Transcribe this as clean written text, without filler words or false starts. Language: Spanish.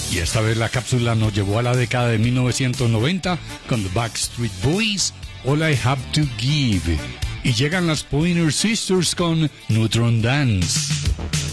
Y esta vez la cápsula nos llevó a la década de 1990 con The Backstreet Boys, All I Have to Give. Y llegan las Pointer Sisters con Neutron Dance.